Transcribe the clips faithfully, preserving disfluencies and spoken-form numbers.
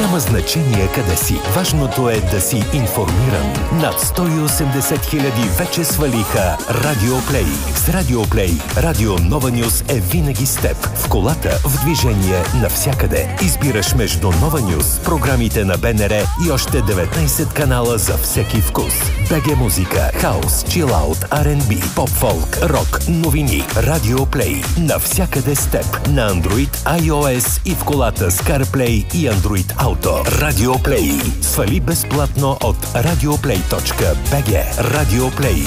Няма значение къде си. Важното е да си информиран. Над сто и осемдесет хиляди вече свалиха Радио Плей. С Радио Плей, Радио Нова Нюз е винаги с теб. В колата, в движение, навсякъде. Избираш между Нова Нюз, програмите на БНР и още деветнайсет канала за всеки вкус. БГ музика, хаус, чилаут, Ар енд Би, поп-фолк, рок, новини. Радио Плей. Навсякъде с теб. На Android, iOS и в колата с CarPlay и Android Auto. Радио Плей. Свали безплатно от радиоплей точка би джи. Радио Плей.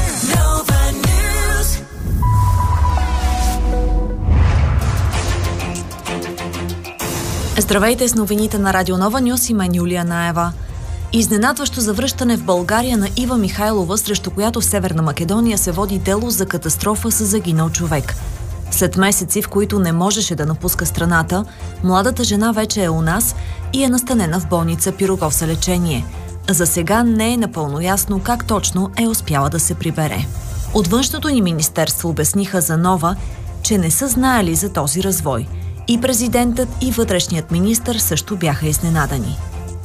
Здравейте с новините на Радио Нова Нюз и мен Юлия Наева. Изненадващо завръщане в България на Ива Михайлова, срещу която в Северна Македония се води дело за катастрофа с загинал човек. След месеци, в които не можеше да напуска страната, младата жена вече е у нас и е настанена в болница Пирогов за лечение. За сега не е напълно ясно как точно е успяла да се прибере. От външното ни министерство обясниха за Нова, че не са знаели за този развой. И президентът, и вътрешният министър също бяха изненадани.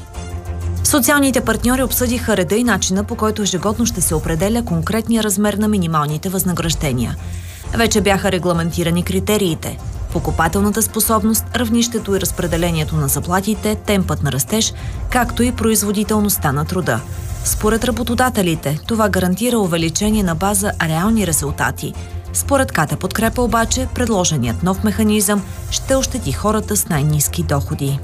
Социалните партньори обсъдиха реда и начина, по който ежегодно ще се определя конкретния размер на минималните възнаграждения. Вече бяха регламентирани критериите – покупателната способност, равнището и разпределението на заплатите, темпът на растеж, както и производителността на труда. Според работодателите, това гарантира увеличение на база реални резултати. Според КТ Подкрепа обаче, предложеният нов механизъм ще ощети хората с най-ниски доходи.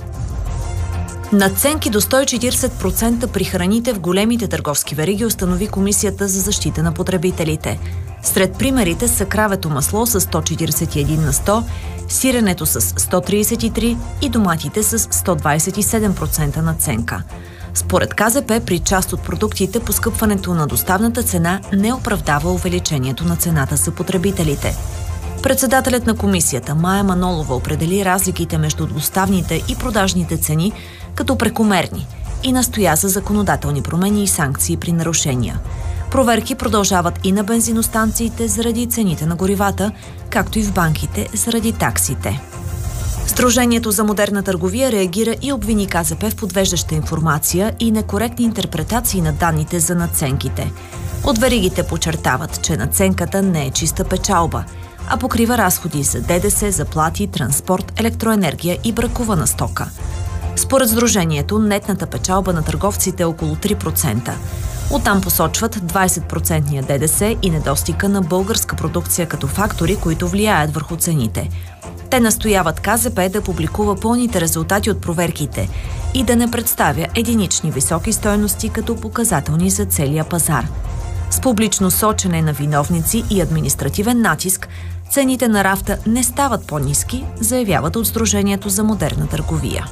Надценки до сто и четирийсет процента при храните в големите търговски вериги установи Комисията за защита на потребителите. Сред примерите са кравето масло с сто четирийсет и един на сто, сиренето с сто трийсет и три и доматите с сто двайсет и седем процента надценка. Според КЗП, при част от продуктите поскъпването на доставната цена не оправдава увеличението на цената за потребителите. Председателят на комисията Мая Манолова определи разликите между доставните и продажните цени като прекомерни и настоя за законодателни промени и санкции при нарушения. Проверки продължават и на бензиностанциите заради цените на горивата, както и в банките заради таксите. Сдружението за модерна търговия реагира и обвини КЗП в подвеждаща информация и некоректни интерпретации на данните за надценките. От веригите подчертават, че надценката не е чиста печалба, а покрива разходи за ДДС, заплати, транспорт, електроенергия и бракувана стока. Според сдружението, нетната печалба на търговците е около три процента. Оттам посочват двайсет процента ДДС и недостига на българска продукция като фактори, които влияят върху цените. Те настояват КЗП да публикува пълните резултати от проверките и да не представя единични високи стойности като показателни за целия пазар. С публично сочене на виновници и административен натиск, цените на рафта не стават по-ниски, заявяват от Сдружението за модерна търговия.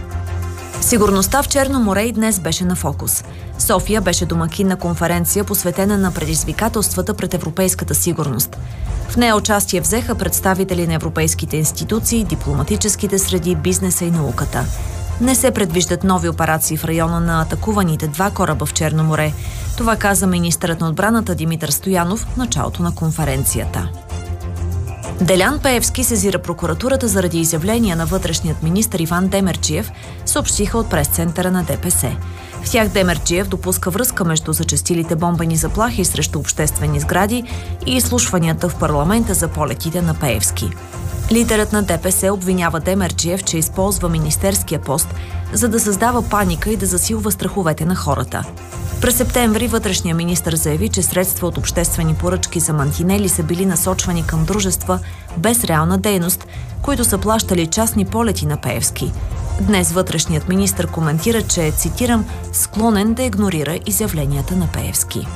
Сигурността в Черно море и днес беше на фокус. София беше домакин на конференция, посветена на предизвикателствата пред европейската сигурност. В нея участие взеха представители на европейските институции, дипломатическите среди, бизнеса и науката. Не се предвиждат нови операции в района на атакуваните два кораба в Черно море. Това каза министърът на отбраната Димитър Стоянов в началото на конференцията. Делян Пеевски сезира прокуратурата заради изявления на вътрешният министър Иван Демерджиев, съобщиха от прес-центъра на ДПС. В тях Демерджиев допуска връзка между зачестилите бомбени заплахи срещу обществени сгради и изслушванията в парламента за полетите на Пеевски. Лидерът на ДПС обвинява Демерджиев, че използва министерския пост, за да създава паника и да засилва страховете на хората. През септември вътрешният министър заяви, че средства от обществени поръчки за мантинели са били насочвани към дружества без реална дейност, които са плащали частни полети на Пеевски. Днес вътрешният министър коментира, че е, цитирам, склонен да игнорира изявленията на Пеевски.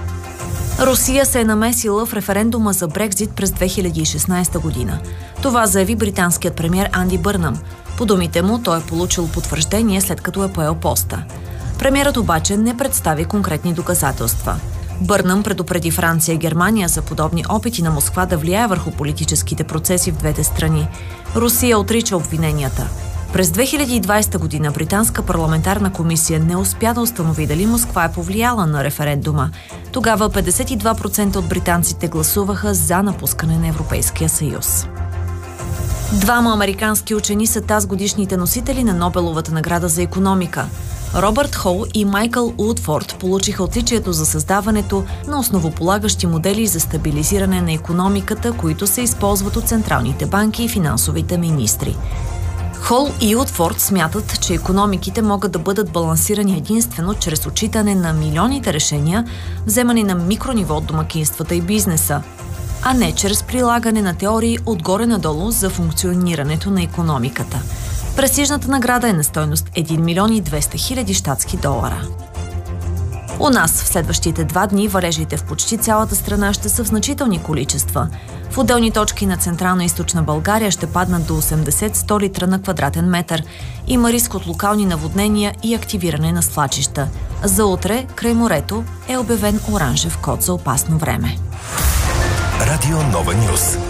Русия се е намесила в референдума за Брекзит през две хиляди и шестнайсета година. Това заяви британският премиер Анди Бърнъм. По думите му, той е получил потвърждение, след като е поел поста. Премиерът обаче не представи конкретни доказателства. Бърнъм предупреди Франция и Германия за подобни опити на Москва да влияе върху политическите процеси в двете страни. Русия отрича обвиненията. През две хиляди и двайсета година британска парламентарна комисия не успя да установи дали Москва е повлияла на референдума. Тогава петдесет и два процента от британците гласуваха за напускане на Европейския съюз. Двама американски учени са тазгодишните носители на Нобеловата награда за икономика. Робърт Хол и Майкъл Уотфорд получиха отличието за създаването на основополагащи модели за стабилизиране на икономиката, които се използват от централните банки и финансовите министри. Хол и Уотфорд смятат, че икономиките могат да бъдат балансирани единствено чрез отчитане на милионите решения, вземани на микрониво от домакинствата и бизнеса, а не чрез прилагане на теории отгоре надолу за функционирането на икономиката. Престижната награда е на стойност един милион и двеста хиляди щатски долара. У нас в следващите два дни валежите в почти цялата страна ще са в значителни количества. В отделни точки на Централна и Източна България ще паднат до осемдесет до сто литра на квадратен метър. Има риск от локални наводнения и активиране на свлачища. За утре, край морето, е обявен оранжев код за опасно време. Радио Нова Нюс.